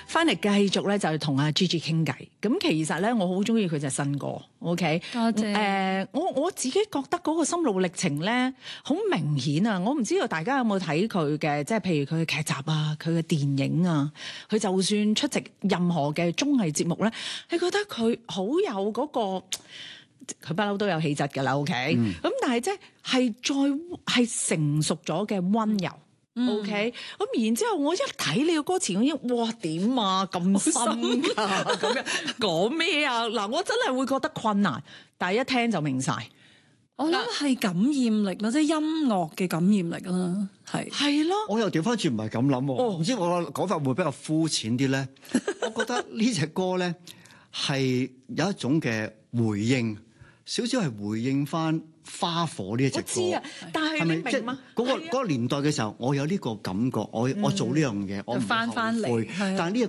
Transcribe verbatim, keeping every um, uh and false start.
翻嚟繼續咧就同阿 Gigi 傾偈。咁其實咧我好中意佢隻新歌 ，OK？ 多謝。誒、 呃，我我自己覺得嗰個心路歷程咧好明顯啊！我唔知道大家有冇睇佢嘅，即係譬如佢嘅劇集啊，佢嘅電影啊，佢就算出席任何嘅綜藝節目咧，你覺得佢好有嗰、嗰個，佢不嬲都有氣質㗎啦，OK？咁、嗯、但係即係再係成熟咗嘅溫柔。O K，咁然之後我一睇你個歌詞，我已經哇點啊咁深㗎咁樣講咩啊？嗱，我真係會覺得困難，但係一聽就明晒。 我諗係感染力咯，即係音樂嘅感染力啦，係係咯。 我又調翻轉唔係咁諗喎，唔、哦、知我講法會比較膚淺啲咧？我覺得呢隻歌咧係有一種嘅回應，少少係回應翻花火呢一隻歌。我知啊， 但係你明嗎？ 嗰、嗰個嗰個年代嘅時候，我有呢個感覺，我、嗯、我做呢樣嘢，我唔後悔。但係呢